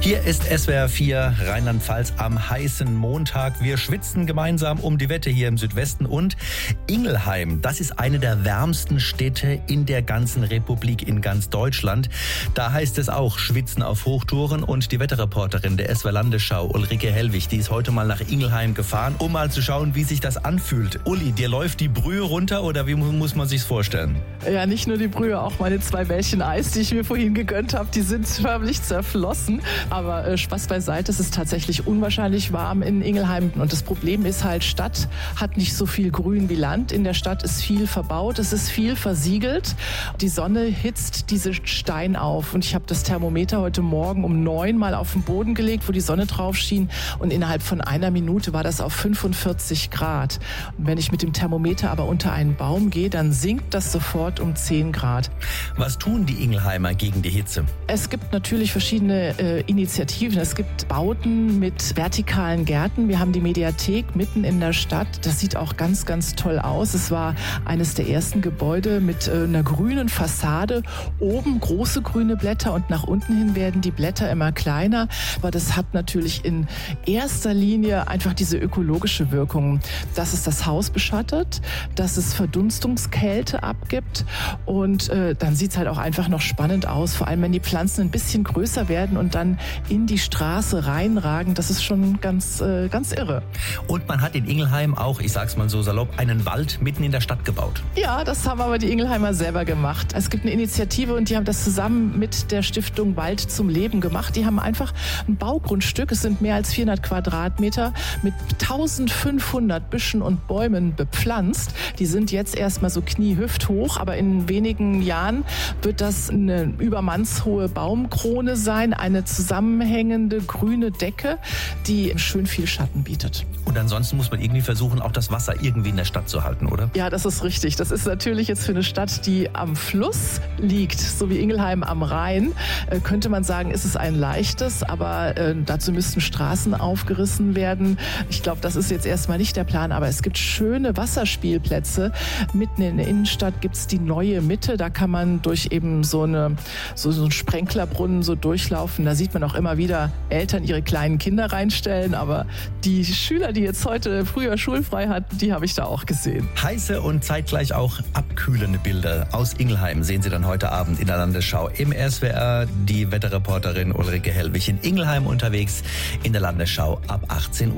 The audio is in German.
Hier ist SWR 4 Rheinland-Pfalz am heißen Montag. Wir schwitzen gemeinsam um die Wette hier im Südwesten und Ingelheim, das ist eine der wärmsten Städte in der ganzen Republik, in ganz Deutschland. Da heißt es auch Schwitzen auf Hochtouren und die Wetterreporterin der SWR Landesschau, Ulrike Hellwig, die ist heute mal nach Ingelheim gefahren, um mal zu schauen, wie sich das anfühlt. Uli, dir läuft die Brühe runter oder wie muss man sich's vorstellen? Ja, nicht nur die Brühe, auch meine 2 Bällchen Eis, die ich mir vorhin gegönnt habe, die sind förmlich zerflossen. Aber Spaß beiseite, es ist tatsächlich unwahrscheinlich warm in Ingelheim. Und das Problem ist halt, Stadt hat nicht so viel Grün wie Land. In der Stadt ist viel verbaut, es ist viel versiegelt. Die Sonne hitzt diese Stein auf. Und ich habe das Thermometer heute Morgen um 9 mal auf den Boden gelegt, wo die Sonne drauf schien. Und innerhalb von einer Minute war das auf 45 Grad. Und wenn ich mit dem Thermometer aber unter einen Baum gehe, dann sinkt das sofort um 10 Grad. Was tun die Ingelheimer gegen die Hitze? Es gibt natürlich verschiedene Initiativen. Es gibt Bauten mit vertikalen Gärten. Wir haben die Mediathek mitten in der Stadt. Das sieht auch ganz, ganz toll aus. Es war eines der ersten Gebäude mit einer grünen Fassade. Oben große grüne Blätter und nach unten hin werden die Blätter immer kleiner. Aber das hat natürlich in erster Linie einfach diese ökologische Wirkung, dass es das Haus beschattet, dass es Verdunstungskälte abgibt und dann sieht es halt auch einfach noch spannend aus, vor allem wenn die Pflanzen ein bisschen größer werden und dann in die Straße reinragen. Das ist schon ganz irre. Und man hat in Ingelheim auch, ich sag's mal so salopp, einen Wald mitten in der Stadt gebaut. Ja, das haben aber die Ingelheimer selber gemacht. Es gibt eine Initiative und die haben das zusammen mit der Stiftung Wald zum Leben gemacht. Die haben einfach ein Baugrundstück, es sind mehr als 400 Quadratmeter, mit 1500 Büschen und Bäumen bepflanzt. Die sind jetzt erstmal so knie-hüfthoch, aber in wenigen Jahren wird das eine übermannshohe Baumkrone sein, eine zusammenhängende grüne Decke, die schön viel Schatten bietet. Und ansonsten muss man irgendwie versuchen, auch das Wasser irgendwie in der Stadt zu halten, oder? Ja, das ist richtig. Das ist natürlich jetzt für eine Stadt, die am Fluss liegt, so wie Ingelheim am Rhein, könnte man sagen, ist es ein leichtes, aber dazu müssten Straßen aufgerissen werden. Ich glaube, das ist jetzt erstmal nicht der Plan, aber es gibt schöne Wasserspielplätze. Mitten in der Innenstadt gibt es die neue Mitte, da kann man durch eben so einen Sprenklerbrunnen so durchlaufen. Da sieht man auch immer wieder Eltern ihre kleinen Kinder reinstellen, aber die Schüler, die jetzt heute früher schulfrei hatten, die habe ich da auch gesehen. Heiße und zeitgleich auch abkühlende Bilder aus Ingelheim sehen Sie dann heute Abend in der Landesschau im SWR. Die Wetterreporterin Ulrike Hellwig in Ingelheim unterwegs in der Landesschau ab 18 Uhr.